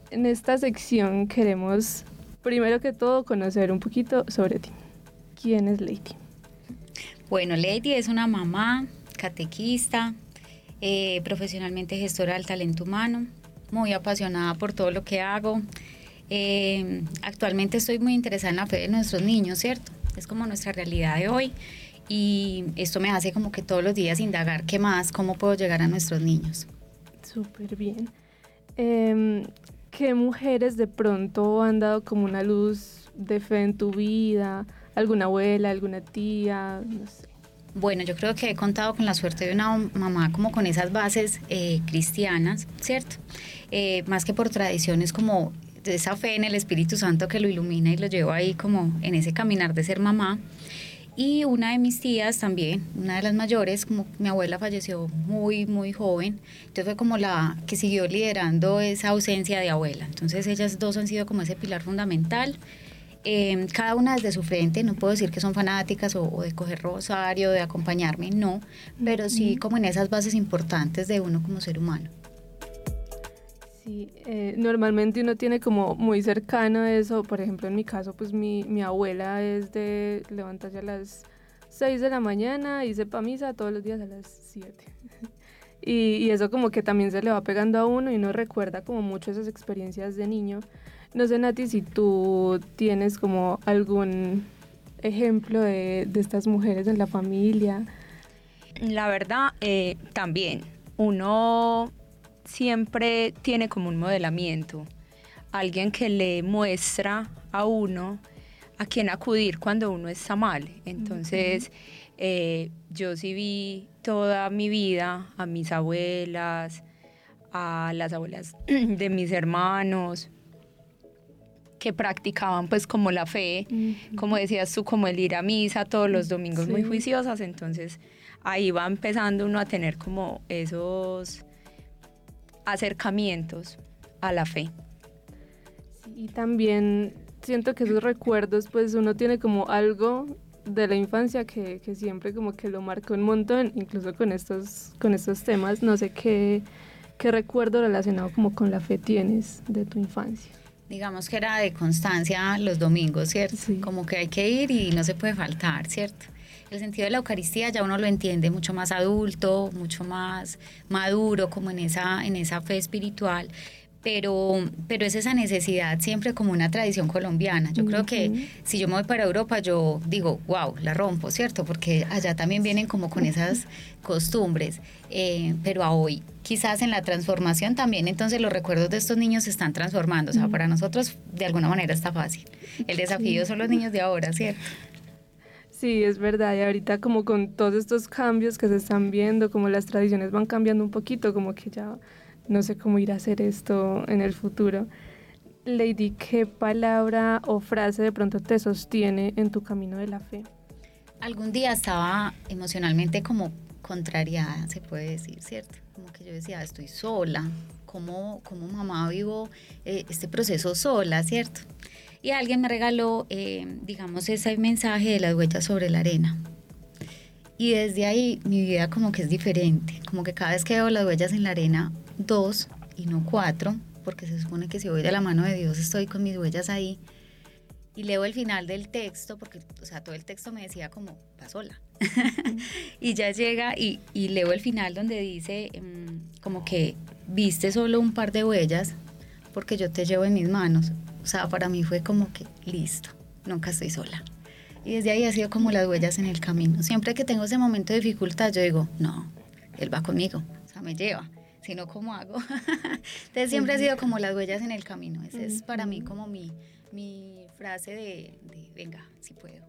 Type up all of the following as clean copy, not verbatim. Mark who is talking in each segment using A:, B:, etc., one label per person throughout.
A: En esta sección queremos, primero que todo, conocer un poquito sobre ti. ¿Quién es Lady?
B: Bueno, Lady es una mamá, catequista, profesionalmente gestora del talento humano, muy apasionada por todo lo que hago. Actualmente estoy muy interesada en la fe de nuestros niños, ¿cierto? Es como nuestra realidad de hoy y esto me hace como que todos los días indagar qué más, cómo puedo llegar a nuestros niños.
A: Súper bien. ¿Qué mujeres de pronto han dado como una luz de fe en tu vida? ¿Alguna abuela, alguna tía? No sé.
B: Bueno, yo creo que he contado con la suerte de una mamá como con esas bases cristianas, ¿cierto? Más que por tradiciones como de esa fe en el Espíritu Santo que lo ilumina y lo lleva ahí como en ese caminar de ser mamá. Y una de mis tías también, una de las mayores, como mi abuela falleció muy, muy joven, entonces fue como la que siguió liderando esa ausencia de abuela. Entonces ellas dos han sido como ese pilar fundamental. Cada una desde su frente, no puedo decir que son fanáticas o de coger rosario, de acompañarme, no, pero sí como en esas bases importantes de uno como ser humano.
A: Sí, normalmente uno tiene como muy cercano eso, por ejemplo en mi caso pues mi abuela es de levantarse a las 6 de la mañana y sepa misa todos los días a las 7. Y eso como que también se le va pegando a uno y uno recuerda como mucho esas experiencias de niño. No sé, Nati, si tú tienes como algún ejemplo de estas mujeres en la familia.
C: La verdad, también, uno siempre tiene como un modelamiento, alguien que le muestra a uno a quién acudir cuando uno está mal. Entonces, yo sí vi toda mi vida a mis abuelas, a las abuelas de mis hermanos, que practicaban pues como la fe, como decías tú, como el ir a misa todos los domingos, sí, muy juiciosas. Entonces ahí va empezando uno a tener como esos acercamientos a la fe.
A: Sí, y también siento que esos recuerdos, pues uno tiene como algo de la infancia que siempre como que lo marcó un montón, incluso con estos temas. No sé qué recuerdo relacionado como con la fe tienes de tu infancia.
B: Digamos que era de constancia los domingos, ¿cierto? Sí. Como que hay que ir y no se puede faltar, ¿cierto? El sentido de la Eucaristía ya uno lo entiende mucho más adulto, mucho más maduro, como en esa fe espiritual. Pero es esa necesidad siempre como una tradición colombiana. Yo creo que si yo me voy para Europa, yo digo, wow, la rompo, ¿cierto? Porque allá también vienen como con esas costumbres. Pero a hoy, quizás en la transformación también, entonces los recuerdos de estos niños se están transformando. O sea, para nosotros de alguna manera está fácil. El desafío son los niños de ahora, ¿cierto?
A: Sí, es verdad, y ahorita como con todos estos cambios que se están viendo, como las tradiciones van cambiando un poquito, como que ya no sé cómo ir a hacer esto en el futuro. Lady, ¿qué palabra o frase de pronto te sostiene en tu camino de la fe?
B: Algún día estaba emocionalmente como contrariada, se puede decir, ¿cierto? Como que yo decía, estoy sola, ¿cómo mamá vivo este proceso sola, ¿cierto? Y alguien me regaló, digamos, ese mensaje de las huellas sobre la arena. Y desde ahí mi vida como que es diferente, como que cada vez que veo las huellas en la arena, 2 y no 4, porque se supone que si voy de la mano de Dios estoy con mis huellas ahí. Y leo el final del texto, porque, o sea, todo el texto me decía como, va sola. Y ya llega y leo el final donde dice como que viste solo un par de huellas porque yo te llevo en mis manos. O sea, para mí fue como que listo, nunca estoy sola. Y desde ahí ha sido como las huellas en el camino. Siempre que tengo ese momento de dificultad, yo digo, no, él va conmigo, o sea, me lleva. Si no, ¿cómo hago? Entonces siempre ha sido como las huellas en el camino. Esa es para mí como mi frase de venga, si puedo.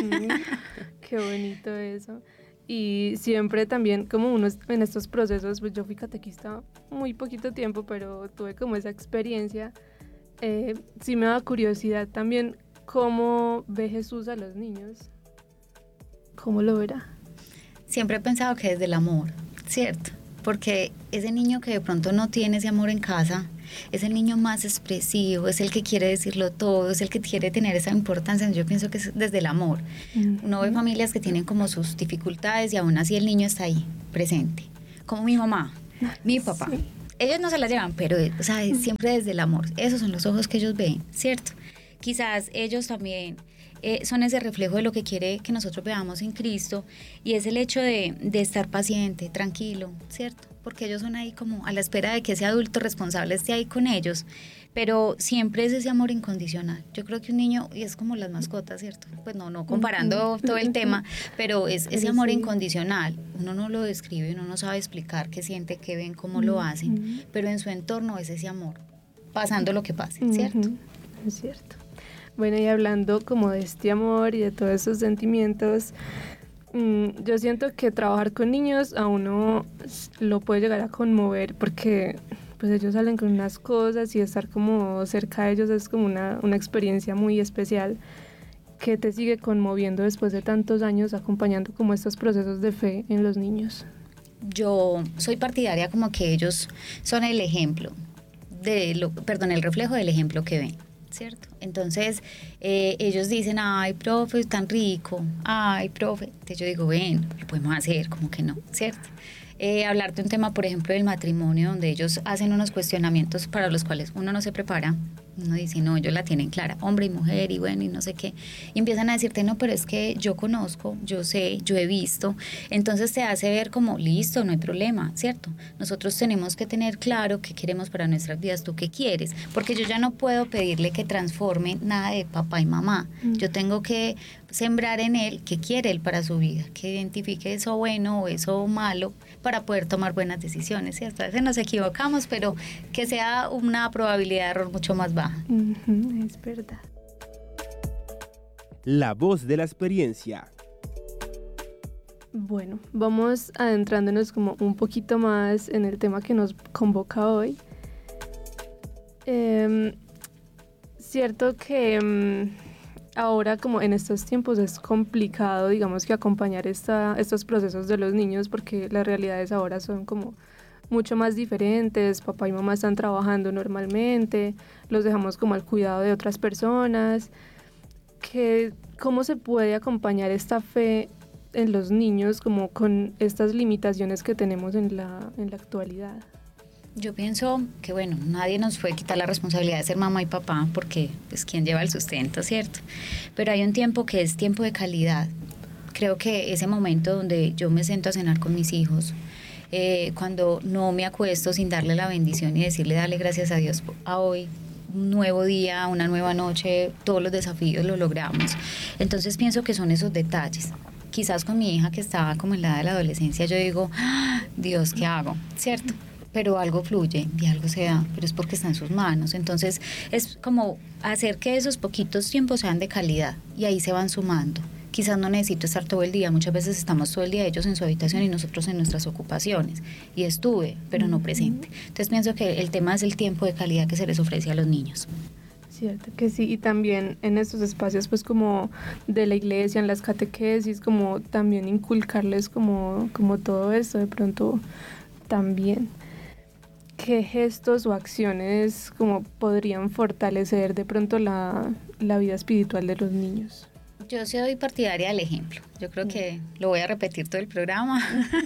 A: Qué bonito eso. Y siempre también, como uno en estos procesos, pues yo fui catequista muy poquito tiempo, pero tuve como esa experiencia. Sí me da curiosidad también cómo ve Jesús a los niños. ¿Cómo lo verá?
B: Siempre he pensado que desde el amor, ¿cierto? Porque ese niño que de pronto no tiene ese amor en casa, es el niño más expresivo, es el que quiere decirlo todo, es el que quiere tener esa importancia. Yo pienso que es desde el amor. Uno ve familias que tienen como sus dificultades y aún así el niño está ahí, presente. Como mi mamá, mi papá. Sí. ellos no se las llevan, pero o sea, es siempre desde el amor. Esos son los ojos que ellos ven, ¿cierto? Quizás ellos también son ese reflejo de lo que quiere que nosotros veamos en Cristo, y es el hecho de estar paciente, tranquilo, ¿cierto? Porque ellos son ahí como a la espera de que ese adulto responsable esté ahí con ellos, pero siempre es ese amor incondicional. Yo creo que un niño, y es como las mascotas, ¿cierto? Pues no comparando todo el tema, pero es ese amor incondicional. Uno no lo describe, uno no sabe explicar qué siente, qué ven, cómo lo hacen, pero en su entorno es ese amor, pasando lo que pase, ¿cierto?
A: Es cierto. Bueno, y hablando como de este amor y de todos esos sentimientos, yo siento que trabajar con niños a uno lo puede llegar a conmover, porque pues ellos salen con unas cosas y estar como cerca de ellos es como una experiencia muy especial que te sigue conmoviendo después de tantos años acompañando como estos procesos de fe en los niños.
B: Yo soy partidaria como que ellos son el ejemplo el reflejo del ejemplo que ven, ¿cierto? Entonces ellos dicen, ay, profe, es tan rico, ay, profe. Entonces yo digo, ven, lo podemos hacer, como que no, ¿cierto? Hablar de un tema, por ejemplo, del matrimonio, donde ellos hacen unos cuestionamientos para los cuales uno no se prepara. Uno dice, no, ellos la tienen clara, hombre y mujer, y bueno, y no sé qué. Y empiezan a decirte, no, pero es que yo conozco, yo sé, yo he visto. Entonces te hace ver como, listo, no hay problema, ¿cierto? Nosotros tenemos que tener claro qué queremos para nuestras vidas, tú qué quieres. Porque yo ya no puedo pedirle que transforme nada de papá y mamá. Yo tengo que sembrar en él qué quiere él para su vida, que identifique eso bueno o eso malo para poder tomar buenas decisiones, ¿cierto? A veces nos equivocamos, pero que sea una probabilidad de error mucho más baja.
A: Es verdad.
D: La voz de la experiencia.
A: Bueno, vamos adentrándonos como un poquito más en el tema que nos convoca hoy. Cierto que ahora como en estos tiempos es complicado, digamos, que acompañar estos procesos de los niños, porque las realidades ahora son como mucho más diferentes. Papá y mamá están trabajando normalmente, los dejamos como al cuidado de otras personas. ¿Cómo se puede acompañar esta fe en los niños como con estas limitaciones que tenemos en la actualidad?
B: Yo pienso que, bueno, nadie nos puede quitar la responsabilidad de ser mamá y papá, porque pues quien lleva el sustento, ¿cierto? Pero hay un tiempo que es tiempo de calidad. Creo que ese momento donde yo me siento a cenar con mis hijos, cuando no me acuesto sin darle la bendición y decirle, dale gracias a Dios a hoy, un nuevo día, una nueva noche, todos los desafíos los logramos. Entonces pienso que son esos detalles. Quizás con mi hija que estaba como en la edad de la adolescencia, yo digo, Dios, ¿qué hago? ¿Cierto? Pero algo fluye y algo se da, pero es porque está en sus manos. Entonces es como hacer que esos poquitos tiempos sean de calidad y ahí se van sumando. Quizás no necesito estar todo el día, muchas veces estamos todo el día ellos en su habitación y nosotros en nuestras ocupaciones, y estuve, pero no presente. Entonces pienso que el tema es el tiempo de calidad que se les ofrece a los niños.
A: Cierto que sí, y también en estos espacios pues como de la iglesia, en las catequesis, como también inculcarles como todo esto de pronto también. ¿Qué gestos o acciones como podrían fortalecer de pronto la vida espiritual de los niños?
B: Yo soy partidaria del ejemplo. Yo creo que lo voy a repetir todo el programa,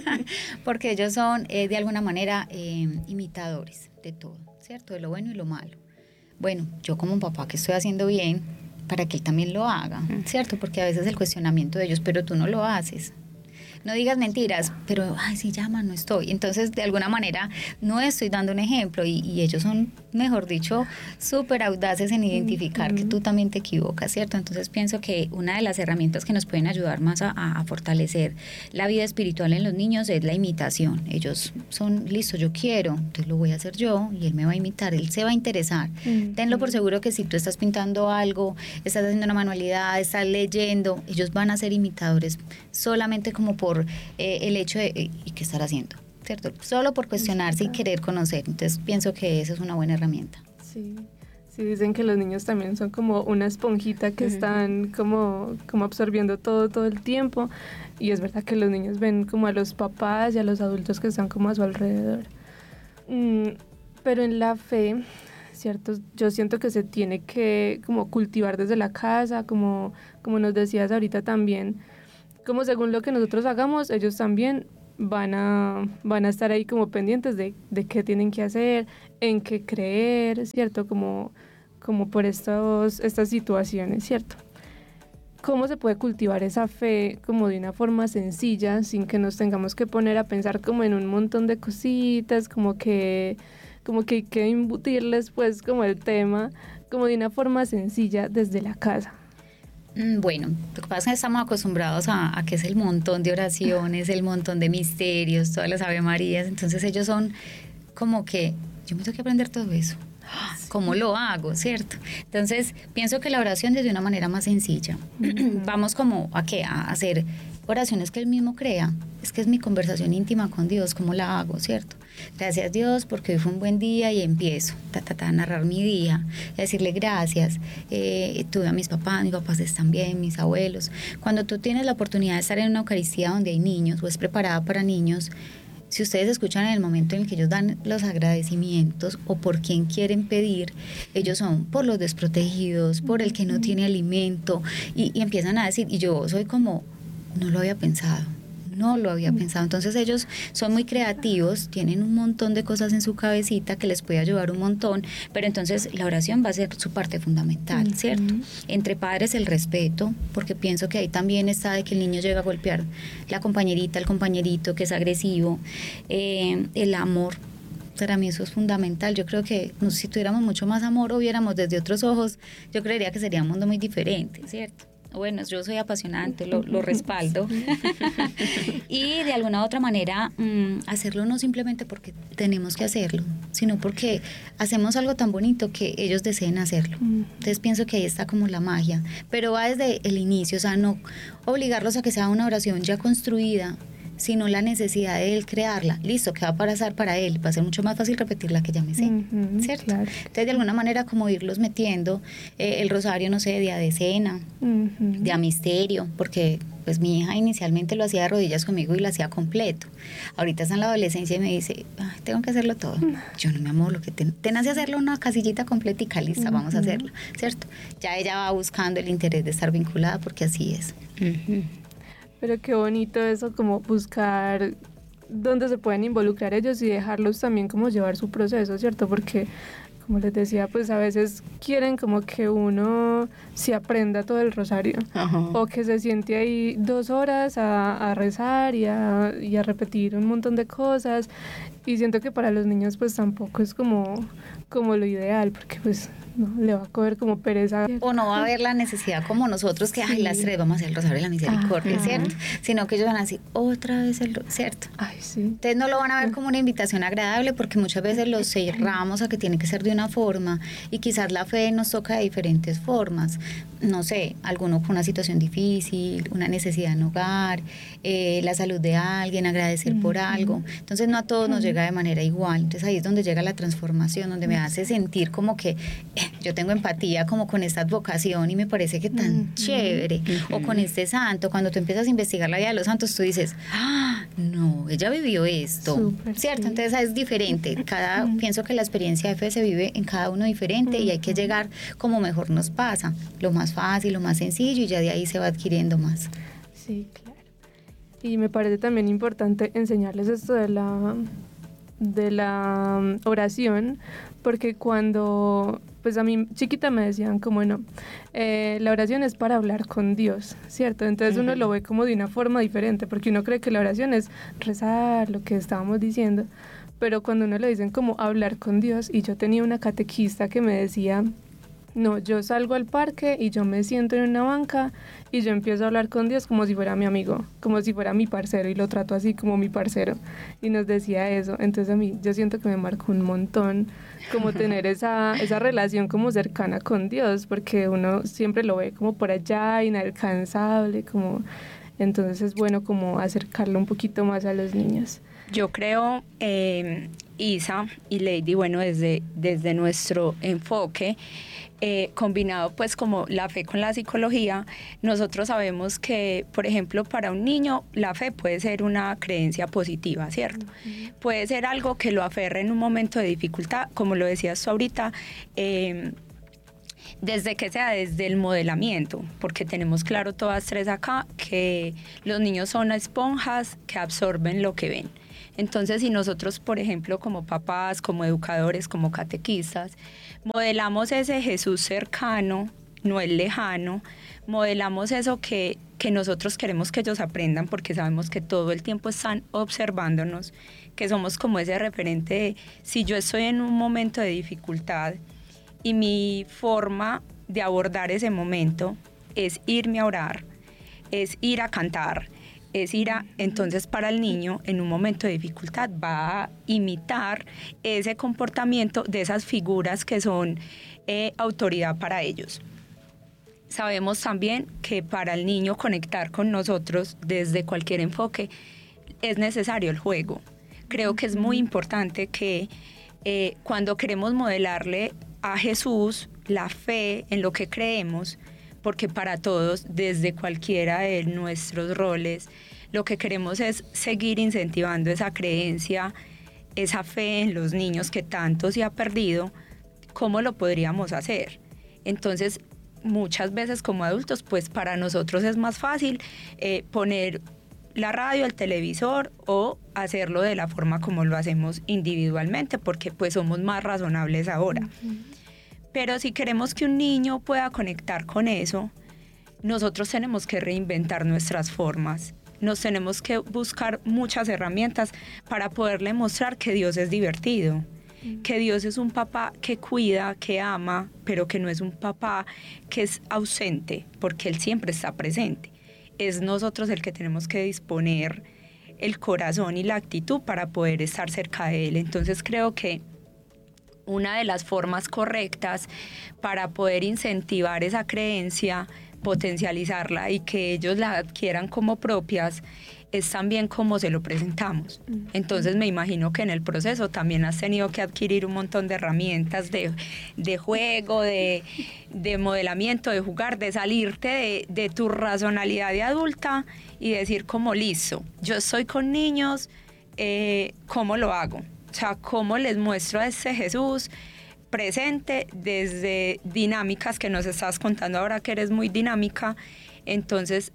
B: porque ellos son de alguna manera imitadores de todo, ¿cierto? De lo bueno y lo malo. Bueno, yo como un papá, que estoy haciendo bien para que él también lo haga, ¿cierto? Porque a veces el cuestionamiento de ellos, pero tú no lo haces. No digas mentiras, pero, ay, si llama, no estoy. Entonces, de alguna manera, no estoy dando un ejemplo y ellos son, mejor dicho, súper audaces en identificar que tú también te equivocas, ¿cierto? Entonces, pienso que una de las herramientas que nos pueden ayudar más a fortalecer la vida espiritual en los niños es la imitación. Ellos son, listo, yo quiero, entonces lo voy a hacer yo y él me va a imitar, él se va a interesar. Tenlo por seguro que si tú estás pintando algo, estás haciendo una manualidad, estás leyendo, ellos van a ser imitadores solamente como por el hecho de ¿y qué estar haciendo? ¿Cierto? Solo por cuestionarse y querer conocer. Entonces pienso que esa es una buena herramienta.
A: Sí, sí, dicen que los niños también son como una esponjita que están como absorbiendo todo el tiempo, y es verdad que los niños ven como a los papás y a los adultos que están como a su alrededor. Pero en la fe, ¿cierto? Yo siento que se tiene que como cultivar desde la casa, como nos decías ahorita también, como según lo que nosotros hagamos, ellos también van a estar ahí como pendientes de qué tienen que hacer, en qué creer, ¿cierto? Como por estas situaciones, ¿cierto? ¿Cómo se puede cultivar esa fe como de una forma sencilla, sin que nos tengamos que poner a pensar como en un montón de cositas, como que hay que imbutirles pues como el tema, como de una forma sencilla desde la casa?
B: Bueno, lo que pasa es que estamos acostumbrados a que es el montón de oraciones, el montón de misterios, todas las Ave Marías, entonces ellos son como que, yo me tengo que aprender todo eso. ¿Cómo lo hago, cierto? Entonces, pienso que la oración es de una manera más sencilla. Vamos como a hacer oraciones que él mismo crea. Es que es mi conversación íntima con Dios, ¿cómo la hago, cierto? Gracias Dios porque hoy fue un buen día y empiezo a narrar mi día, a decirle gracias. Tuve a mis papás están bien, mis abuelos. Cuando tú tienes la oportunidad de estar en una Eucaristía donde hay niños o es preparada para niños, si ustedes escuchan en el momento en el que ellos dan los agradecimientos o por quién quieren pedir, ellos son por los desprotegidos, por el que no tiene alimento y empiezan a decir, y yo soy como, no lo había pensado. Entonces ellos son muy creativos, tienen un montón de cosas en su cabecita que les puede ayudar un montón, pero entonces la oración va a ser su parte fundamental, ¿cierto? Entre padres el respeto, porque pienso que ahí también está de que el niño llega a golpear la compañerita, el compañerito que es agresivo, el amor. Para mí eso es fundamental. Yo creo que si tuviéramos mucho más amor o viéramos desde otros ojos, yo creería que sería un mundo muy diferente, ¿cierto? Bueno, yo soy apasionante, lo respaldo. Y de alguna u otra manera, hacerlo no simplemente porque tenemos que hacerlo, sino porque hacemos algo tan bonito que ellos deseen hacerlo. Entonces pienso que ahí está como la magia, pero va desde el inicio, o sea, no obligarlos a que sea una oración ya construida, sino la necesidad de él crearla. Listo, que va a pasar para él, va a ser mucho más fácil repetir la que ya me sé, ¿cierto? Claro. Entonces, de alguna manera, como irlos metiendo, el rosario, no sé, día de cena, de a misterio, porque pues mi hija inicialmente lo hacía de rodillas conmigo y lo hacía completo. Ahorita está en la adolescencia y me dice, tengo que hacerlo todo. Yo no, mi amor, lo que tenés que hacerlo una casillita completica, lista, vamos a hacerlo, ¿cierto? Ya ella va buscando el interés de estar vinculada porque así es.
A: Pero qué bonito eso, como buscar dónde se pueden involucrar ellos y dejarlos también como llevar su proceso, ¿cierto? Porque, como les decía, pues a veces quieren como que uno se aprenda todo el rosario. Ajá. O que se siente ahí 2 horas a rezar y a repetir un montón de cosas. Y siento que para los niños pues tampoco es como lo ideal, porque pues no, le va a coger como pereza.
B: O no va a haber la necesidad como nosotros que, las 3 vamos a hacer el rosario de la misericordia, ¿cierto? Sino que ellos van a decir, otra vez ¿cierto?
A: Ay, sí.
B: Entonces no lo van a ver como una invitación agradable porque muchas veces los cerramos a que tiene que ser de una forma y quizás la fe nos toca de diferentes formas. No sé, alguno con una situación difícil, una necesidad en hogar, la salud de alguien, agradecer por algo. Entonces no a todos nos llega de manera igual. Entonces ahí es donde llega la transformación, donde me hace sentir como que yo tengo empatía como con esta advocación y me parece que tan chévere. O con este santo, cuando tú empiezas a investigar la vida de los santos, tú dices, no, ella vivió esto, súper, ¿cierto? Sí. Entonces es diferente. Pienso que la experiencia de fe se vive en cada uno diferente y hay que llegar como mejor nos pasa, lo más fácil, lo más sencillo, y ya de ahí se va adquiriendo más.
A: Sí, claro. Y me parece también importante enseñarles esto de la oración, porque cuando, pues a mí chiquita me decían como no, la oración es para hablar con Dios, ¿cierto? Entonces uno lo ve como de una forma diferente, porque uno cree que la oración es rezar, lo que estábamos diciendo, pero cuando uno le dicen como hablar con Dios, y yo tenía una catequista que me decía, no, yo salgo al parque y yo me siento en una banca y yo empiezo a hablar con Dios como si fuera mi amigo, como si fuera mi parcero, y lo trato así como mi parcero, y nos decía eso. Entonces a mí yo siento que me marcó un montón como tener esa relación como cercana con Dios, porque uno siempre lo ve como por allá, inalcanzable, como entonces es bueno como acercarlo un poquito más a los niños.
C: Yo creo, Isa y Lady, bueno, desde nuestro enfoque, combinado pues como la fe con la psicología, nosotros sabemos que, por ejemplo, para un niño la fe puede ser una creencia positiva, ¿cierto? Puede ser algo que lo aferre en un momento de dificultad, como lo decías tú ahorita, Desde que sea desde el modelamiento, porque tenemos claro todas tres acá que los niños son esponjas que absorben lo que ven. Entonces, si nosotros, por ejemplo, como papás, como educadores, como catequistas, modelamos ese Jesús cercano, no el lejano, modelamos eso que nosotros queremos que ellos aprendan, porque sabemos que todo el tiempo están observándonos, que somos como ese referente de si yo estoy en un momento de dificultad y mi forma de abordar ese momento es irme a orar, es ir a cantar, es ir a... Entonces para el niño en un momento de dificultad va a imitar ese comportamiento de esas figuras que son autoridad para ellos. Sabemos también que para el niño conectar con nosotros desde cualquier enfoque es necesario el juego. Creo que es muy importante que cuando queremos modelarle a Jesús la fe en lo que creemos, porque para todos, desde cualquiera de nuestros roles, lo que queremos es seguir incentivando esa creencia, esa fe en los niños que tanto se ha perdido. ¿Cómo lo podríamos hacer? Entonces, muchas veces como adultos, pues para nosotros es más fácil poner la radio, el televisor o hacerlo de la forma como lo hacemos individualmente, porque pues somos más razonables ahora. Pero si queremos que un niño pueda conectar con eso, nosotros tenemos que reinventar nuestras formas. Nos tenemos que buscar muchas herramientas para poderle mostrar que Dios es divertido, que Dios es un papá que cuida, que ama, pero que no es un papá que es ausente, porque Él siempre está presente. Es nosotros el que tenemos que disponer el corazón y la actitud para poder estar cerca de Él. Entonces creo que una de las formas correctas para poder incentivar esa creencia, potencializarla y que ellos la adquieran como propias, es también cómo se lo presentamos. Entonces me imagino que en el proceso también has tenido que adquirir un montón de herramientas de juego, de modelamiento, de jugar, de salirte de tu racionalidad de adulta y decir como listo, yo estoy con niños, ¿cómo lo hago? O sea, ¿cómo les muestro a ese Jesús presente desde dinámicas que nos estás contando ahora que eres muy dinámica? Entonces,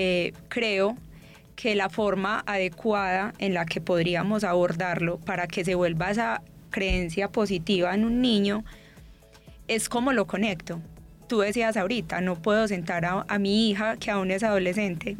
C: creo que la forma adecuada en la que podríamos abordarlo para que se vuelva esa creencia positiva en un niño es cómo lo conecto. Tú decías ahorita, no puedo sentar a mi hija, que aún es adolescente,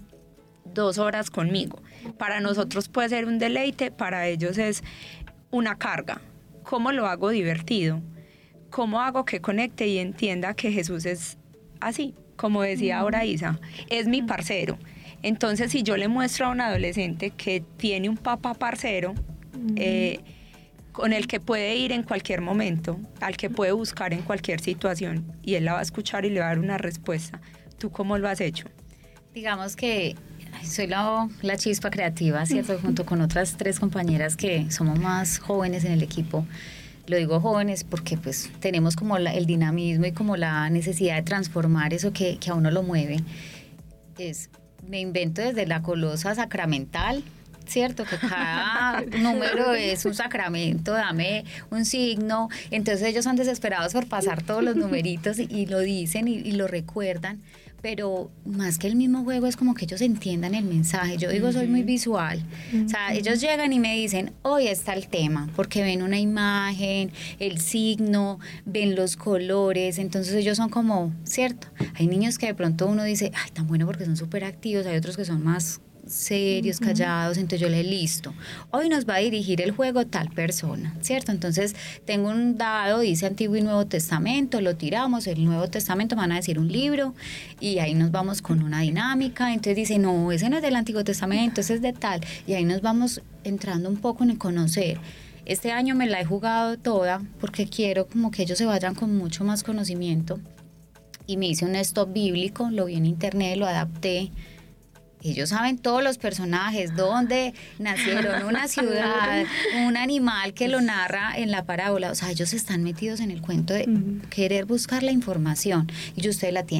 C: 2 horas conmigo. Para nosotros puede ser un deleite, para ellos es una carga. ¿Cómo lo hago divertido? ¿Cómo hago que conecte y entienda que Jesús es así? Como decía ahora Isa, es mi parcero. Entonces, si yo le muestro a un adolescente que tiene un papá parcero, con el que puede ir en cualquier momento, al que puede buscar en cualquier situación, y él la va a escuchar y le va a dar una respuesta, ¿tú cómo lo has hecho?
B: Digamos que soy la chispa creativa, ¿cierto? Junto con otras 3 compañeras que somos más jóvenes en el equipo. Lo digo jóvenes porque pues tenemos como el dinamismo y como la necesidad de transformar eso que a uno lo mueve. Me invento desde la colosa sacramental, ¿cierto? Que cada número es un sacramento, dame un signo. Entonces ellos son desesperados por pasar todos los numeritos y lo dicen y lo recuerdan. Pero más que el mismo juego es como que ellos entiendan el mensaje. Yo digo, soy muy visual. O sea, ellos llegan y me dicen, hoy está el tema, porque ven una imagen, el signo, ven los colores, entonces ellos son como, ¿cierto? Hay niños que de pronto uno dice, ay, tan bueno porque son súper activos, hay otros que son más serios, callados, entonces yo le listo. Hoy nos va a dirigir el juego tal persona, ¿cierto? Entonces tengo un dado, dice Antiguo y Nuevo Testamento, lo tiramos, el Nuevo Testamento van a decir un libro y ahí nos vamos con una dinámica, entonces dice, no, ese no es del Antiguo Testamento, ese es de tal, y ahí nos vamos entrando un poco en el conocer. Este año me la he jugado toda porque quiero como que ellos se vayan con mucho más conocimiento y me hice un stop bíblico, lo vi en internet, lo adapté. Ellos saben todos los personajes, dónde nacieron, una ciudad, un animal que lo narra en la parábola. O sea, ellos están metidos en el cuento de querer buscar la información y usted la tiene.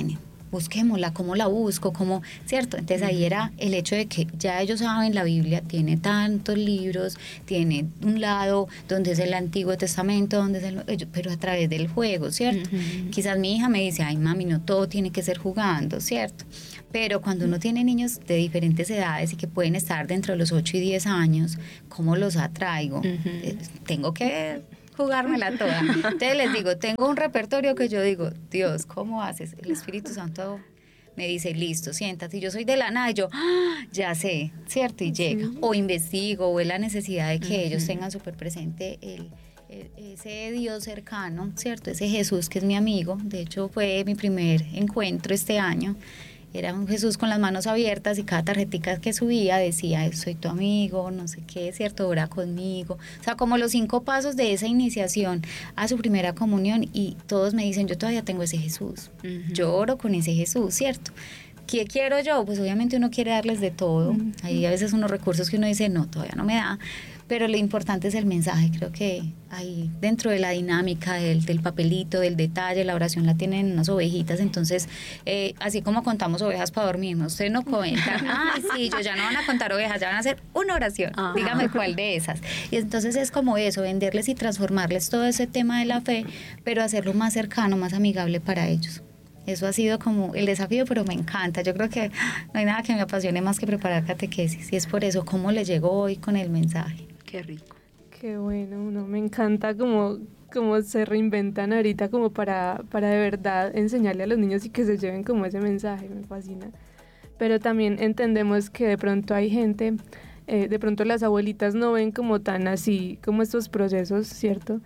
B: busquémosla, ¿cómo la busco? ¿Cómo? ¿Cierto? Entonces ahí era el hecho de que ya ellos saben, la Biblia tiene tantos libros, tiene un lado donde es el Antiguo Testamento, donde es pero a través del juego, ¿cierto? Quizás mi hija me dice, ay mami, no todo tiene que ser jugando, ¿cierto? Pero cuando uno tiene niños de diferentes edades y que pueden estar dentro de los 8 y 10 años, ¿cómo los atraigo? Tengo que jugármela toda. Entonces les digo, tengo un repertorio que yo digo, Dios, ¿cómo haces? El Espíritu Santo me dice, listo, siéntate. Y yo soy de la nada y yo, ya sé, ¿cierto? Y llega. O investigo, o es la necesidad de que ellos tengan súper presente ese Dios cercano, ¿cierto? Ese Jesús que es mi amigo. De hecho, fue mi primer encuentro este año. Era un Jesús con las manos abiertas y cada tarjetica que subía decía, soy tu amigo, no sé qué, ¿cierto? Ora conmigo. O sea, como los 5 pasos de esa iniciación a su primera comunión, y todos me dicen, yo todavía tengo ese Jesús. Yo oro con ese Jesús, ¿cierto? ¿Qué quiero yo? Pues obviamente uno quiere darles de todo. Hay a veces unos recursos que uno dice, no, todavía no me da. Pero lo importante es el mensaje. Creo que ahí dentro de la dinámica del papelito, del detalle, la oración la tienen unas ovejitas. Entonces, así como contamos ovejas para dormirnos, ustedes no cuentan, sí, yo ya no van a contar ovejas, ya van a hacer una oración. Dígame cuál de esas. Y entonces es como eso, venderles y transformarles todo ese tema de la fe, pero hacerlo más cercano, más amigable para ellos. Eso ha sido como el desafío, pero me encanta. Yo creo que no hay nada que me apasione más que preparar catequesis. Y es por eso, cómo le llegó hoy con el mensaje.
C: Qué rico.
A: Qué bueno, no, me encanta como se reinventan ahorita como para de verdad enseñarle a los niños y que se lleven como ese mensaje, me fascina. Pero también entendemos que de pronto hay gente, de pronto las abuelitas no ven como tan así, como estos procesos, ¿cierto?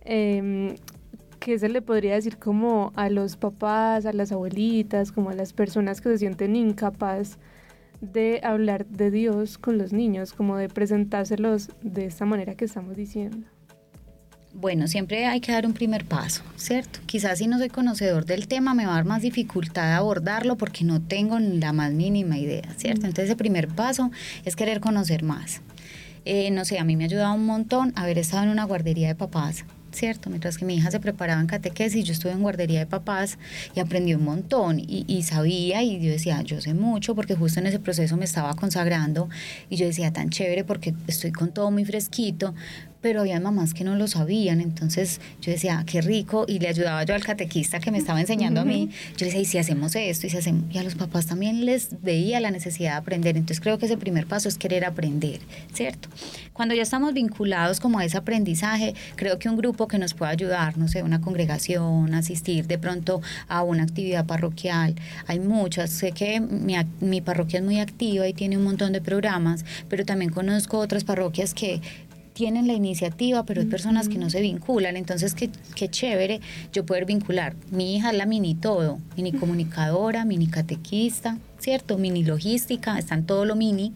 A: ¿Qué se le podría decir como a los papás, a las abuelitas, como a las personas que se sienten incapaz de hablar de Dios con los niños, como de presentárselos de esta manera que estamos diciendo?
B: Bueno, siempre hay que dar un primer paso, ¿cierto? Quizás si no soy conocedor del tema me va a dar más dificultad abordarlo porque no tengo la más mínima idea, ¿cierto? Entonces el primer paso es querer conocer más. No sé, a mí me ha ayudado un montón haber estado en una guardería de papás, ¿cierto? Mientras que mi hija se preparaba en catequesis, yo estuve en guardería de papás y aprendí un montón y sabía, y yo decía, yo sé mucho porque justo en ese proceso me estaba consagrando y yo decía, tan chévere porque estoy con todo muy fresquito, pero había mamás que no lo sabían, entonces yo decía, qué rico, y le ayudaba yo al catequista que me estaba enseñando a mí, yo decía, y si hacemos esto, y si hacemos, y a los papás también les veía la necesidad de aprender, entonces creo que ese primer paso es querer aprender, ¿cierto? Cuando ya estamos vinculados como a ese aprendizaje, creo que un grupo que nos pueda ayudar, no sé, una congregación, asistir de pronto a una actividad parroquial, hay muchas, sé que mi parroquia es muy activa y tiene un montón de programas, pero también conozco otras parroquias que tienen la iniciativa, pero hay personas que no se vinculan, entonces qué chévere yo poder vincular. Mi hija es la mini todo, mini comunicadora, mini catequista, ¿cierto? Mini logística, está en todo lo mini,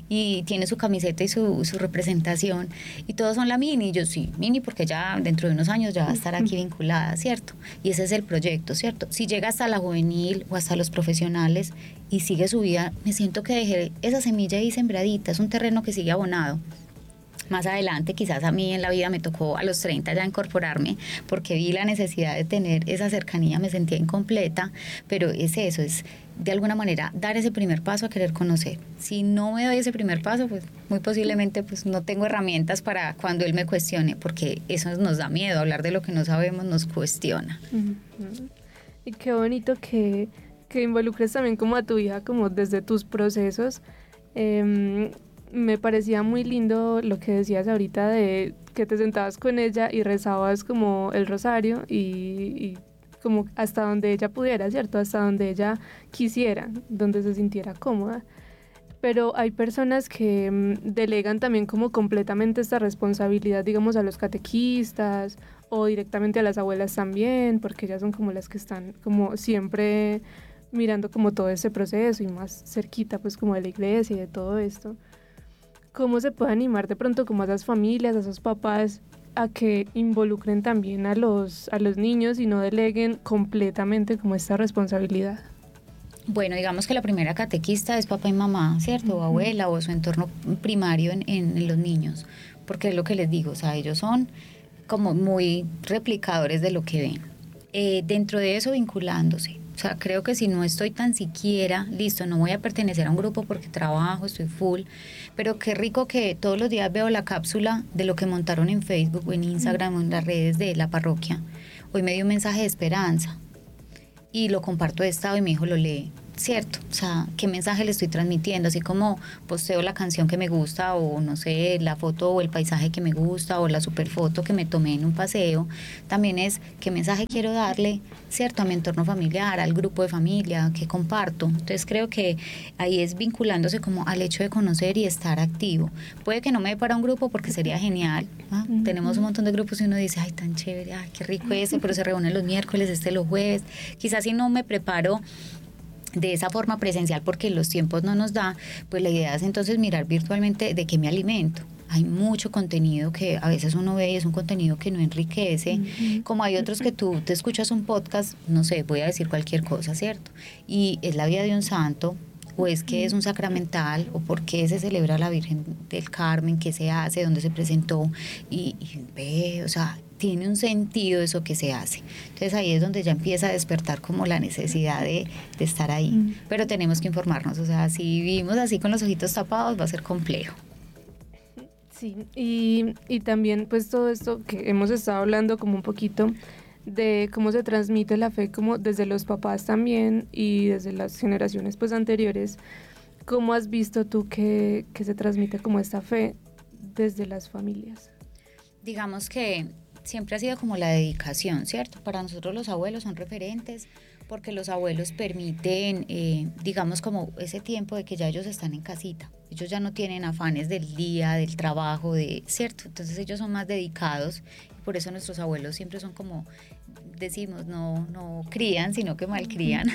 B: y tiene su camiseta y su representación, y todos son la mini, yo sí, mini porque ya dentro de unos años ya va a estar aquí vinculada, ¿cierto? Y ese es el proyecto, ¿cierto? Si llega hasta la juvenil o hasta los profesionales y sigue su vida, me siento que dejé esa semilla ahí sembradita, es un terreno que sigue abonado. Más adelante, quizás a mí en la vida me tocó a los 30 ya incorporarme porque vi la necesidad de tener esa cercanía, me sentía incompleta, pero es eso, es de alguna manera dar ese primer paso a querer conocer. Si no me doy ese primer paso, pues muy posiblemente pues no tengo herramientas para cuando él me cuestione, porque eso nos da miedo, hablar de lo que no sabemos nos cuestiona.
A: Y qué bonito que involucres también como a tu hija, como desde tus procesos. Me parecía muy lindo lo que decías ahorita de que te sentabas con ella y rezabas como el rosario y como hasta donde ella pudiera, ¿cierto? Hasta donde ella quisiera, donde se sintiera cómoda. Pero hay personas que delegan también como completamente esta responsabilidad, digamos, a los catequistas o directamente a las abuelas también, porque ellas son como las que están como siempre mirando como todo ese proceso y más cerquita pues como de la iglesia y de todo esto. ¿Cómo se puede animar de pronto como a esas familias, a esos papás, a que involucren también a los niños y no deleguen completamente como esta responsabilidad?
B: Bueno, digamos que la primera catequista es papá y mamá, ¿cierto? O abuela o su entorno primario en los niños, porque es lo que les digo, o sea, ellos son como muy replicadores de lo que ven. Dentro de eso vinculándose. O sea, creo que si no estoy tan siquiera, listo, no voy a pertenecer a un grupo porque trabajo, estoy full, pero qué rico que todos los días veo la cápsula de lo que montaron en Facebook o en Instagram o en las redes de la parroquia. Hoy me dio un mensaje de esperanza y lo comparto de estado y mi hijo lo lee. Cierto, o sea, qué mensaje le estoy transmitiendo, así como posteo la canción que me gusta o no sé, la foto o el paisaje que me gusta o la super foto que me tomé en un paseo, también es qué mensaje quiero darle, cierto, a mi entorno familiar, al grupo de familia que comparto. Entonces creo que ahí es vinculándose como al hecho de conocer y estar activo. Puede que no me dé para un grupo porque sería genial, ¿no? Tenemos un montón de grupos y uno dice, ay, tan chévere, ay, qué rico ese, pero se reúnen los miércoles, los jueves, quizás si no me preparo de esa forma presencial porque los tiempos no nos da, pues la idea es entonces mirar virtualmente de qué me alimento. Hay mucho contenido que a veces uno ve y es un contenido que no enriquece, como hay otros que tú te escuchas un podcast, no sé, voy a decir cualquier cosa, ¿cierto? Y es la vida de un santo, o es que es un sacramental, o por qué se celebra la Virgen del Carmen, qué se hace, dónde se presentó, y ve, o sea, tiene un sentido eso que se hace. Entonces ahí es donde ya empieza a despertar como la necesidad de estar ahí. Pero tenemos que informarnos, o sea, si vivimos así con los ojitos tapados va a ser complejo.
A: Sí, y también pues todo esto que hemos estado hablando como un poquito de cómo se transmite la fe como desde los papás también y desde las generaciones pues anteriores. ¿Cómo has visto tú que se transmite como esta fe desde las familias?
B: Digamos que siempre ha sido como la dedicación, ¿cierto? Para nosotros los abuelos son referentes porque los abuelos permiten, digamos, como ese tiempo de que ya ellos están en casita. Ellos ya no tienen afanes del día, del trabajo, ¿cierto? Entonces ellos son más dedicados y por eso nuestros abuelos siempre son como, decimos, no crían, sino que malcrían.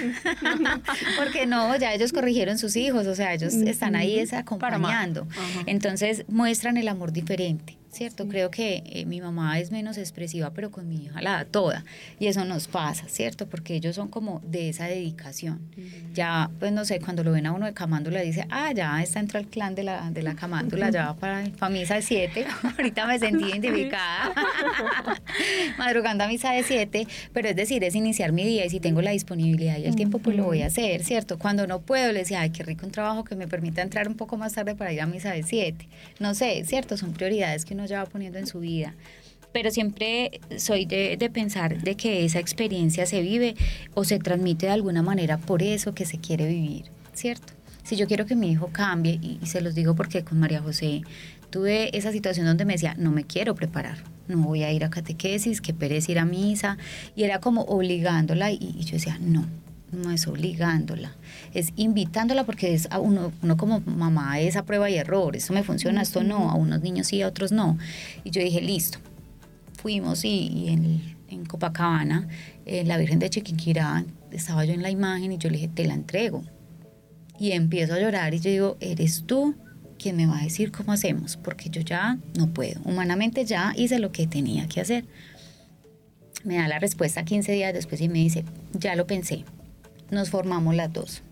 B: Porque no, ya ellos corrigieron sus hijos, o sea, ellos están ahí acompañando. Entonces muestran el amor diferente. ¿Cierto? Sí. Creo que mi mamá es menos expresiva, pero con mi hija la da toda. Y eso nos pasa, ¿cierto? Porque ellos son como de esa dedicación. Ya, pues no sé, cuando lo ven a uno de camándula, dice, ya está entró al clan de la camándula, ya va para misa de 7. Ahorita me sentí identificada. Madrugando a misa de 7. Pero es decir, es iniciar mi día y si tengo la disponibilidad y el tiempo, pues lo voy a hacer, ¿cierto? Cuando no puedo, le decía, ay, qué rico un trabajo que me permita entrar un poco más tarde para ir a misa de 7. No sé, ¿cierto? Son prioridades que uno ya va poniendo en su vida, pero siempre soy de pensar de que esa experiencia se vive o se transmite de alguna manera por eso que se quiere vivir, ¿cierto? Si yo quiero que mi hijo cambie, y se los digo porque con María José tuve esa situación donde me decía, no me quiero preparar, no voy a ir a catequesis, qué pereza ir a misa, y era como obligándola, y yo decía, no es obligándola, es invitándola porque es a uno como mamá es a prueba y error, esto me funciona, esto no, a unos niños sí, a otros no. Y yo dije, listo, fuimos y en Copacabana, la Virgen de Chiquinquirá, estaba yo en la imagen y yo le dije, te la entrego. Y empiezo a llorar y yo digo, eres tú quien me va a decir cómo hacemos, porque yo ya no puedo, humanamente ya hice lo que tenía que hacer. Me da la respuesta 15 días después y me dice, ya lo pensé. Nos formamos las dos.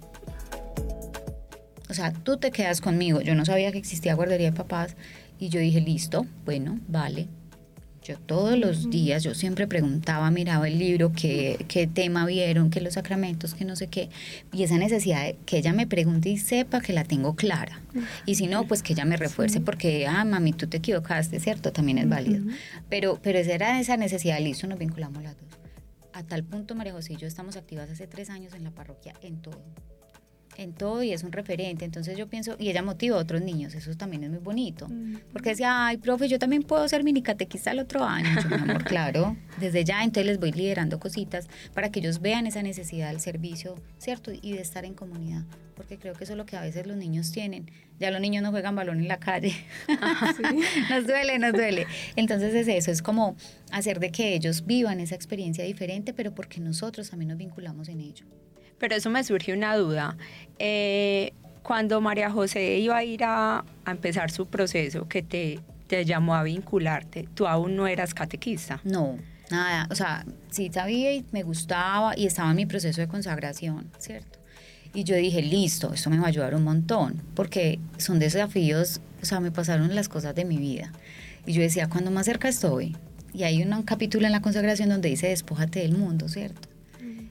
B: O sea, tú te quedas conmigo. Yo no sabía que existía guardería de papás y yo dije, listo, bueno, vale. Yo todos los días, yo siempre preguntaba, miraba el libro, qué tema vieron, qué los sacramentos, qué no sé qué. Y esa necesidad de que ella me pregunte y sepa que la tengo clara. Y si no, pues que ella me refuerce porque, mami, tú te equivocaste, ¿cierto? También es válido. Pero esa era esa necesidad, listo, nos vinculamos las dos. A tal punto, María José y yo estamos activas hace 3 años en la parroquia, en todo y es un referente. Entonces yo pienso, y ella motiva a otros niños, eso también es muy bonito, porque decía, ay, profe, yo también puedo ser mini catequista el otro año. Yo, mi amor, claro, desde ya, entonces les voy liderando cositas para que ellos vean esa necesidad del servicio, ¿cierto? Y de estar en comunidad, porque creo que eso es lo que a veces los niños tienen. Ya los niños no juegan balón en la calle. ¿Sí? Nos duele. Entonces es eso, es como hacer de que ellos vivan esa experiencia diferente, pero porque nosotros también nos vinculamos en ello.
C: Pero eso me surge una duda. Cuando María José iba a ir a empezar su proceso, que te llamó a vincularte, ¿tú aún no eras catequista?
B: No, nada. O sea, sí sabía y me gustaba y estaba en mi proceso de consagración, ¿cierto? Y yo dije, listo, esto me va a ayudar un montón, porque son desafíos, o sea, me pasaron las cosas de mi vida. Y yo decía, cuando más cerca estoy, y hay un capítulo en la consagración donde dice, despójate del mundo, ¿cierto?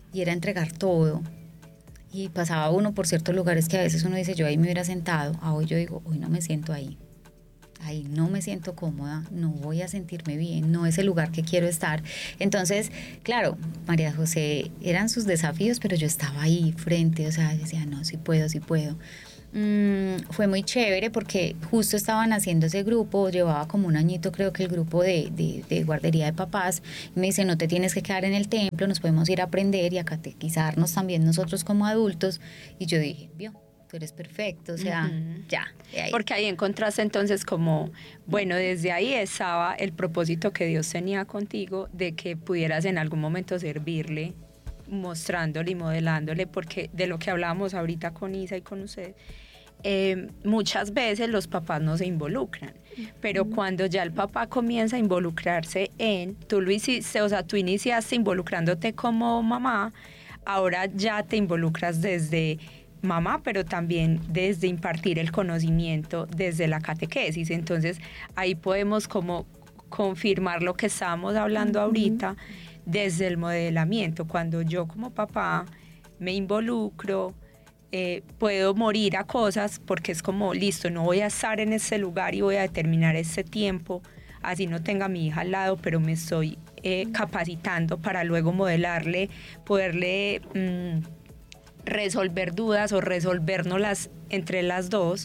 B: y era entregar todo. Y pasaba uno por ciertos lugares que a veces uno dice, yo ahí me hubiera sentado. Hoy yo digo, hoy no me siento ahí. Ahí no me siento cómoda, no voy a sentirme bien, no es el lugar que quiero estar. Entonces, claro, María José, eran sus desafíos, pero yo estaba ahí frente, o sea, decía, no, sí puedo, sí puedo. Fue muy chévere porque justo estaban haciendo ese grupo, llevaba como un añito creo que el grupo de guardería de papás, y me dice, no te tienes que quedar en el templo, nos podemos ir a aprender y a catequizarnos también nosotros como adultos. Y yo dije, vio, tú eres perfecto, o sea, ya. Ahí.
C: Porque ahí encontraste entonces como, bueno, desde ahí estaba el propósito que Dios tenía contigo de que pudieras en algún momento servirle, mostrándole y modelándole, porque de lo que hablábamos ahorita con Isa y con usted, muchas veces los papás no se involucran, pero cuando ya el papá comienza a involucrarse tú lo hiciste, o sea, tú iniciaste involucrándote como mamá, ahora ya te involucras desde mamá, pero también desde impartir el conocimiento desde la catequesis. Entonces ahí podemos como confirmar lo que estábamos hablando ahorita desde el modelamiento. Cuando yo como papá me involucro, puedo morir a cosas porque es como, listo, no voy a estar en ese lugar y voy a determinar ese tiempo, así no tenga a mi hija al lado, pero me estoy capacitando para luego modelarle, poderle resolver dudas o resolvérnoslas entre las dos.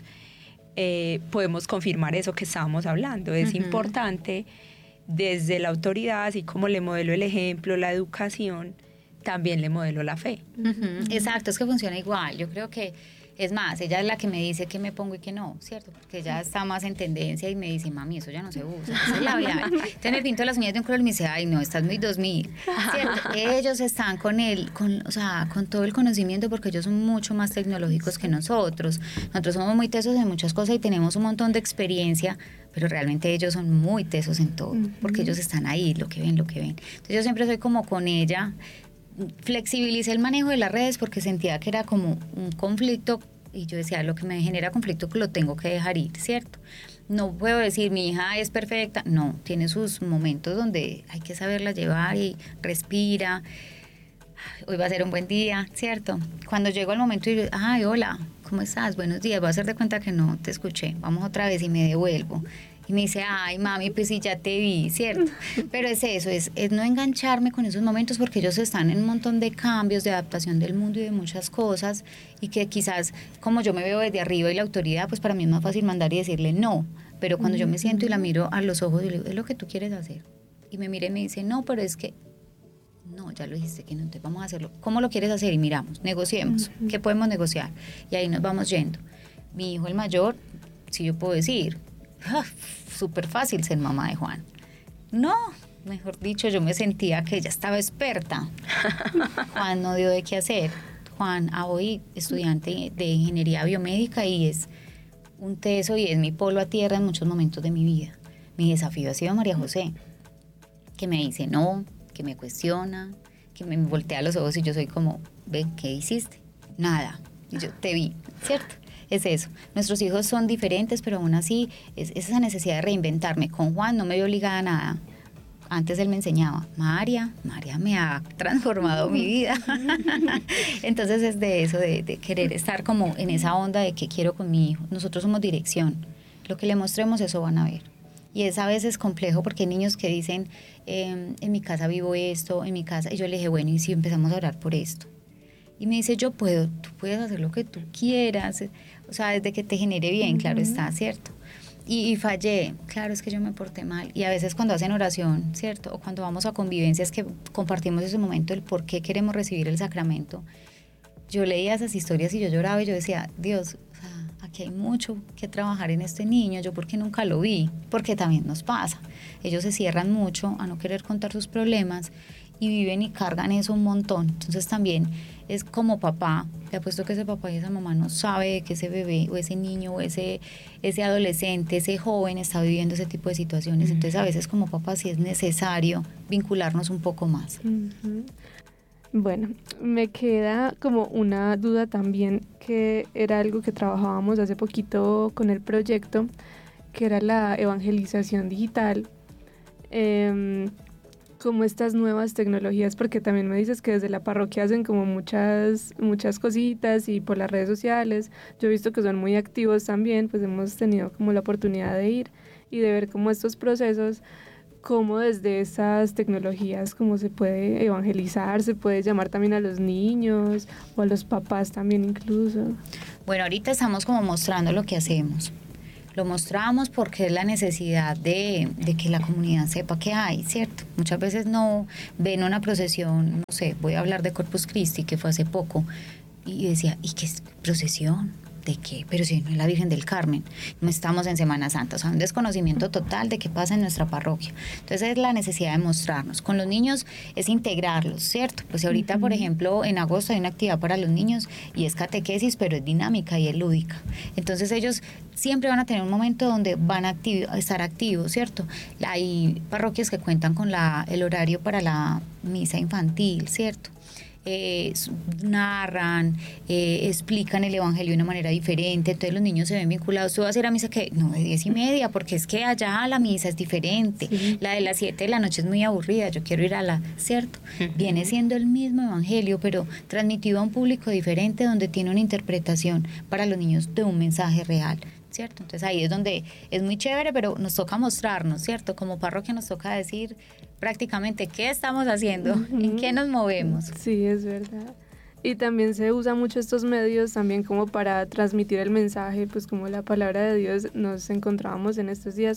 C: Podemos confirmar eso que estábamos hablando. Es importante desde la autoridad, así como le modelo el ejemplo, la educación, también le modelo la fe.
B: Exacto, es que funciona igual. Yo creo que, es más, ella es la que me dice que me pongo y que no, ¿cierto? Porque ella está más en tendencia y me dice, mami, eso ya no se usa, esa es labial. Entonces me pinto las uñas de un color y me dice, ay, no, estás muy 2000, ¿cierto? Ellos están o sea, con todo el conocimiento porque ellos son mucho más tecnológicos que nosotros. Nosotros somos muy tesos en muchas cosas y tenemos un montón de experiencia, pero realmente ellos son muy tesos en todo, porque ellos están ahí, lo que ven. Entonces yo siempre soy como con ella. Flexibilicé el manejo de las redes porque sentía que era como un conflicto y yo decía, lo que me genera conflicto que lo tengo que dejar ir, ¿cierto? No puedo decir, mi hija es perfecta, no, tiene sus momentos donde hay que saberla llevar y respira, hoy va a ser un buen día, ¿cierto? Cuando llego al momento y digo, ay, hola, ¿cómo estás? Buenos días, voy a hacer de cuenta que no te escuché, vamos otra vez y me devuelvo. Y me dice, ay, mami, pues sí, ya te vi, ¿cierto? Pero es eso, es no engancharme con esos momentos porque ellos están en un montón de cambios, de adaptación del mundo y de muchas cosas y que quizás, como yo me veo desde arriba y la autoridad, pues para mí es más fácil mandar y decirle no. Pero cuando yo me siento y la miro a los ojos y le digo, es lo que tú quieres hacer. Y me mira y me dice, no, pero es que, no, ya lo dijiste que no, entonces vamos a hacerlo. ¿Cómo lo quieres hacer? Y miramos, negociemos, ¿qué podemos negociar? Y ahí nos vamos yendo. Mi hijo el mayor, si yo puedo decir, súper fácil ser mamá de Juan. No, mejor dicho, yo me sentía que ella estaba experta. Juan no dio de qué hacer. Juan, hoy estudiante de ingeniería biomédica y es un teso y es mi polo a tierra en muchos momentos de mi vida. Mi desafío ha sido María José, que me dice no, que me cuestiona, que me voltea los ojos y yo soy como, ven, ¿qué hiciste? Nada. Y yo te vi, ¿cierto? Es eso. Nuestros hijos son diferentes, pero aún así es esa necesidad de reinventarme. Con Juan no me veo obligada a nada. Antes él me enseñaba, María me ha transformado mi vida. Entonces es de eso, de querer estar como en esa onda de que quiero con mi hijo. Nosotros somos dirección. Lo que le mostremos, eso van a ver. Y es a veces complejo porque hay niños que dicen, en mi casa vivo esto, en mi casa. Y yo le dije, bueno, ¿y si empezamos a orar por esto? Y me dice, yo puedo, tú puedes hacer lo que tú quieras. O sea, desde que te genere bien, claro está, ¿cierto? Y fallé, claro, es que yo me porté mal. Y a veces cuando hacen oración, ¿cierto? O cuando vamos a convivencias que compartimos ese momento, el por qué queremos recibir el sacramento. Yo leía esas historias y yo lloraba y yo decía, Dios, o sea, aquí hay mucho que trabajar en este niño. Yo porque nunca lo vi, porque también nos pasa. Ellos se cierran mucho a no querer contar sus problemas y viven y cargan eso un montón. Entonces también es como papá, te apuesto que ese papá y esa mamá no sabe que ese bebé o ese niño o ese adolescente, ese joven está viviendo ese tipo de situaciones. Entonces a veces como papá sí es necesario vincularnos un poco más.
A: Bueno, me queda como una duda también, que era algo que trabajábamos hace poquito con el proyecto, que era la evangelización digital. como estas nuevas tecnologías, porque también me dices que desde la parroquia hacen como muchas cositas y por las redes sociales. Yo he visto que son muy activos también, pues hemos tenido como la oportunidad de ir y de ver cómo estos procesos, cómo desde esas tecnologías, cómo se puede evangelizar, se puede llamar también a los niños o a los papás también incluso.
B: Bueno, ahorita estamos como mostrando lo que hacemos. Lo mostramos porque es la necesidad de que la comunidad sepa que hay, ¿cierto? Muchas veces no ven una procesión, no sé, voy a hablar de Corpus Christi, que fue hace poco, y decía, ¿y qué es procesión? ¿De qué? Pero si no es la Virgen del Carmen, no estamos en Semana Santa, o sea, un desconocimiento total de qué pasa en nuestra parroquia. Entonces es la necesidad de mostrarnos. Con los niños es integrarlos, ¿cierto? Pues ahorita, por ejemplo, en agosto hay una actividad para los niños y es catequesis, pero es dinámica y es lúdica. Entonces ellos siempre van a tener un momento donde van a estar activos, ¿cierto? Hay parroquias que cuentan con el horario para la misa infantil, ¿cierto? Narran, explican el evangelio de una manera diferente, entonces los niños se ven vinculados. Tú vas a ir a misa que no, de 10:30, porque es que allá la misa es diferente, sí. La de las 7 de la noche es muy aburrida, yo quiero ir a la, ¿cierto? Viene siendo el mismo evangelio, pero transmitido a un público diferente, donde tiene una interpretación para los niños de un mensaje real, ¿cierto? Entonces ahí es donde es muy chévere, pero nos toca mostrarnos, ¿cierto? Como parroquia nos toca decir prácticamente qué estamos haciendo, en qué nos movemos.
A: Sí, es verdad. Y también se usa mucho estos medios también como para transmitir el mensaje, pues como la palabra de Dios. Nos encontrábamos en estos días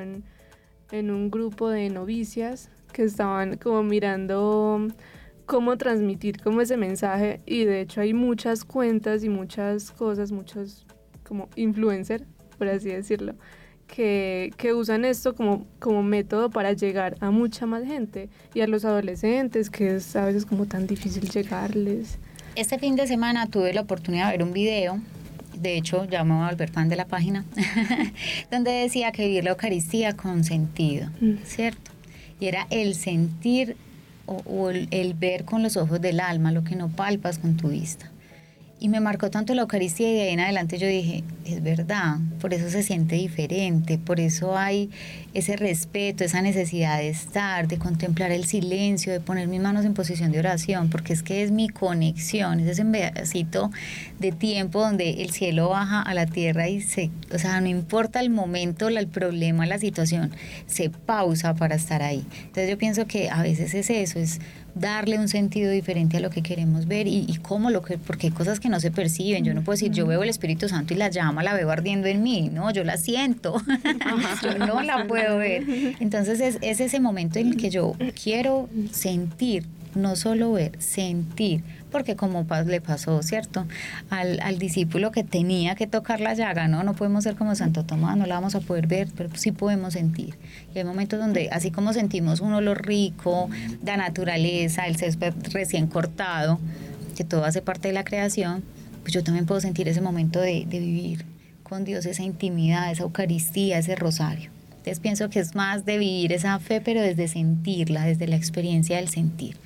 A: en un grupo de novicias que estaban como mirando cómo transmitir como ese mensaje, y de hecho hay muchas cuentas y muchas cosas, muchos como influencer, por así decirlo, que usan esto como método para llegar a mucha más gente y a los adolescentes, que es a veces como tan difícil llegarles.
B: Este fin de semana tuve la oportunidad de ver un video, de hecho ya me voy a volver fan de la página, donde decía que vivir la Eucaristía con sentido, ¿cierto? Y era el sentir o el ver con los ojos del alma, lo que no palpas con tu vista. Y me marcó tanto la Eucaristía, y de ahí en adelante yo dije, es verdad, por eso se siente diferente, por eso hay ese respeto, esa necesidad de estar, de contemplar el silencio, de poner mis manos en posición de oración, porque es que es mi conexión, es ese pedacito de tiempo donde el cielo baja a la tierra y o sea, no importa el momento, el problema, la situación, se pausa para estar ahí. Entonces yo pienso que a veces es eso, es darle un sentido diferente a lo que queremos ver y cómo porque hay cosas que no se perciben. Yo no puedo decir, yo veo el Espíritu Santo y la llama la veo ardiendo en mí, no, yo la siento, yo no la puedo ver. Entonces es ese momento en el que yo quiero sentir, no solo ver, sentir, porque como le pasó, ¿cierto?, al discípulo que tenía que tocar la llaga, ¿no? No podemos ser como Santo Tomás, no la vamos a poder ver, pero sí podemos sentir. Y hay momentos donde, así como sentimos un olor rico, la naturaleza, el césped recién cortado, que todo hace parte de la creación, pues yo también puedo sentir ese momento de vivir con Dios, esa intimidad, esa Eucaristía, ese rosario. Entonces pienso que es más de vivir esa fe, pero desde sentirla, desde la experiencia del sentir.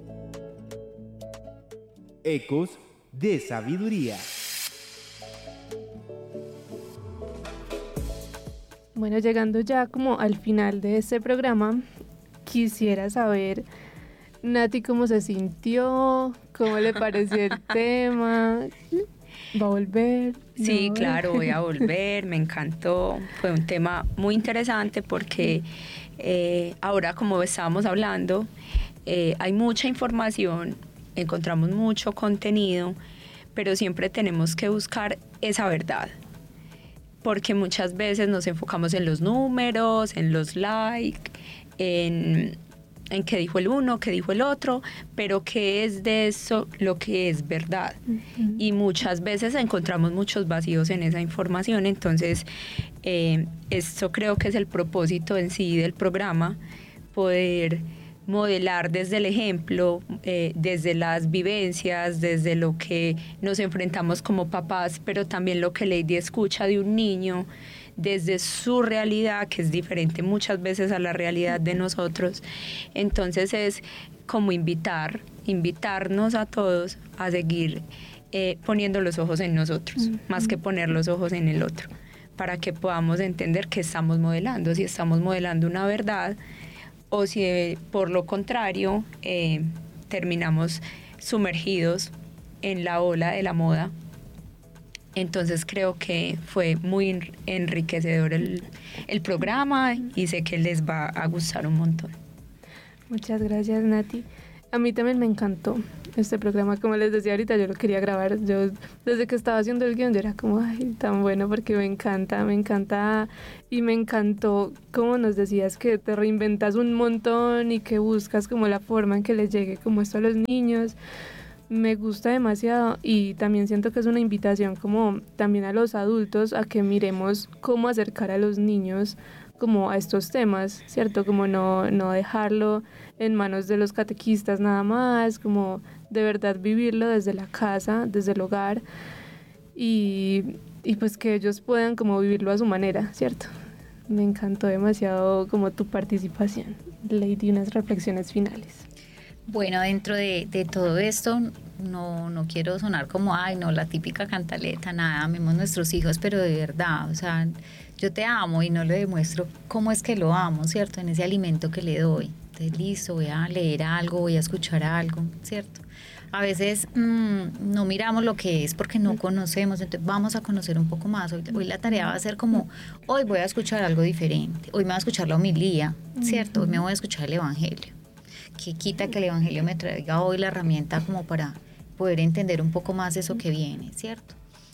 D: Ecos de sabiduría.
A: Bueno, llegando ya como al final de este programa, quisiera saber, Nati, cómo se sintió, cómo le pareció el tema. ¿Va a volver?
C: Sí,
A: ¿No?
C: claro, voy a volver, me encantó, fue un tema muy interesante porque ahora, como estábamos hablando, hay mucha información, encontramos mucho contenido, pero siempre tenemos que buscar esa verdad, porque muchas veces nos enfocamos en los números, en los likes, en qué dijo el uno, qué dijo el otro, pero qué es de eso lo que es verdad. Uh-huh. Y muchas veces encontramos muchos vacíos en esa información. Entonces, esto creo que es el propósito en sí del programa, poder modelar desde el ejemplo, desde las vivencias, desde lo que nos enfrentamos como papás, pero también lo que Lady escucha de un niño, desde su realidad, que es diferente muchas veces a la realidad de nosotros. Entonces es como invitarnos a todos a seguir poniendo los ojos en nosotros, más que poner los ojos en el otro, para que podamos entender que estamos modelando, si estamos modelando una verdad o si por lo contrario terminamos sumergidos en la ola de la moda. Entonces creo que fue muy enriquecedor el programa y sé que les va a gustar un montón.
A: Muchas gracias, Nati. A mí también me encantó este programa, como les decía ahorita, yo lo quería grabar. Yo desde que estaba haciendo el guión yo era como, ay, tan bueno, porque me encanta y me encantó como nos decías que te reinventas un montón y que buscas como la forma en que les llegue como esto a los niños. Me gusta demasiado y también siento que es una invitación como también a los adultos a que miremos cómo acercar a los niños como a estos temas, ¿cierto? Como no dejarlo en manos de los catequistas nada más, como de verdad vivirlo desde la casa, desde el hogar y pues que ellos puedan como vivirlo a su manera, ¿cierto? Me encantó demasiado como tu participación. Lady, unas reflexiones finales.
B: Bueno, dentro de todo esto, no quiero sonar como, ay, no, la típica cantaleta, nada, amemos nuestros hijos, pero de verdad, o sea, yo te amo y no le demuestro cómo es que lo amo, ¿cierto? En ese alimento que le doy. Entonces, listo, voy a leer algo, voy a escuchar algo, ¿cierto? A veces no miramos lo que es porque no conocemos, entonces vamos a conocer un poco más. Hoy la tarea va a ser como, hoy voy a escuchar algo diferente, hoy me voy a escuchar la homilía, ¿cierto? Hoy me voy a escuchar el evangelio. Que quita que el evangelio me traiga hoy la herramienta como para poder entender un poco más eso que viene, ¿cierto?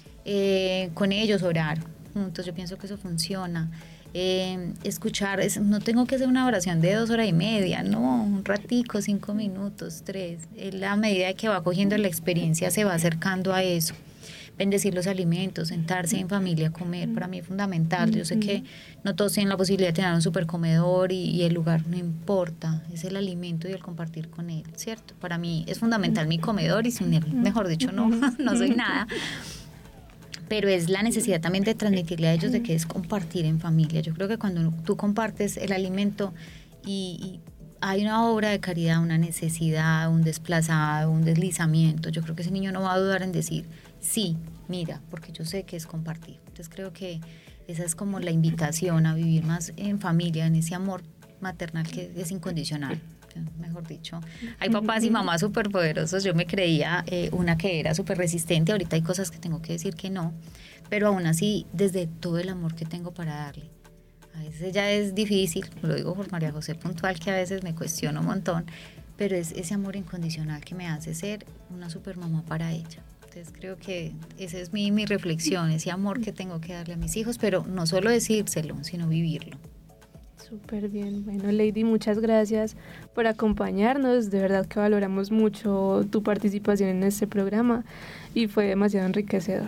B: Con ellos orar juntos, yo pienso que eso funciona. Escuchar, no tengo que hacer una oración de 2 horas y media, no, un ratico, 5 minutos, 3. La medida que va cogiendo la experiencia se va acercando a eso. Bendecir los alimentos, sentarse en familia a comer, para mí es fundamental. Yo sé que no todos tienen la posibilidad de tener un supercomedor y el lugar no importa, es el alimento y el compartir con él, ¿cierto? Para mí es fundamental mi comedor y sin él, mejor dicho, no soy nada. Pero es la necesidad también de transmitirle a ellos de que es compartir en familia. Yo creo que cuando tú compartes el alimento y hay una obra de caridad, una necesidad, un desplazado, un deslizamiento, yo creo que ese niño no va a dudar en decir, sí, mira, porque yo sé que es compartir. Entonces creo que esa es como la invitación a vivir más en familia, en ese amor maternal que es incondicional. Mejor dicho, hay papás y mamás súper poderosos. Yo me creía una que era súper resistente, ahorita hay cosas que tengo que decir que no, pero aún así desde todo el amor que tengo para darle. A veces ya es difícil, lo digo por María José puntual, que a veces me cuestiono un montón, pero es ese amor incondicional que me hace ser una súper mamá para ella. Entonces creo que esa es mi reflexión, ese amor que tengo que darle a mis hijos, pero no solo decírselo, sino vivirlo.
A: Súper bien. Bueno, Lady, muchas gracias por acompañarnos. De verdad que valoramos mucho tu participación en este programa y fue demasiado enriquecedor.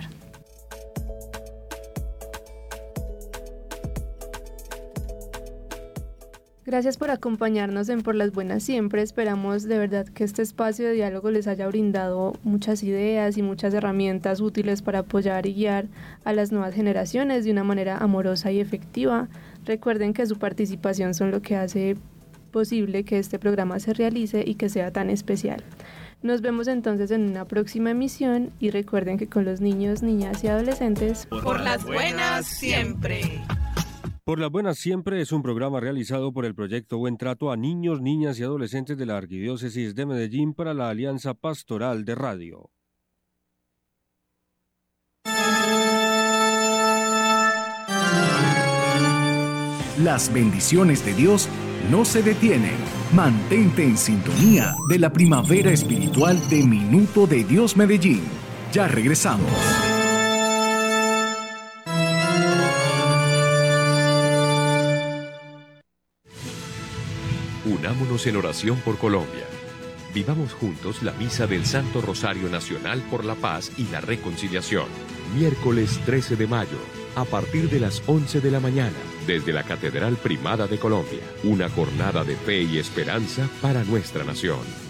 A: Gracias por acompañarnos en Por las Buenas Siempre. Esperamos de verdad que este espacio de diálogo les haya brindado muchas ideas y muchas herramientas útiles para apoyar y guiar a las nuevas generaciones de una manera amorosa y efectiva. Recuerden que su participación son lo que hace posible que este programa se realice y que sea tan especial. Nos vemos entonces en una próxima emisión y recuerden que con los niños, niñas y adolescentes...
E: Por las buenas siempre.
F: Por las Buenas Siempre es un programa realizado por el proyecto Buen Trato a Niños, Niñas y Adolescentes de la Arquidiócesis de Medellín para la Alianza Pastoral de Radio.
G: Las bendiciones de Dios no se detienen. Mantente en sintonía de la primavera espiritual de Minuto de Dios Medellín. Ya regresamos.
H: Unámonos en oración por Colombia. Vivamos juntos la misa del Santo Rosario Nacional por la Paz y la Reconciliación. Miércoles 13 de mayo, a partir de las 11 de la mañana, desde la Catedral Primada de Colombia. Una jornada de fe y esperanza para nuestra nación.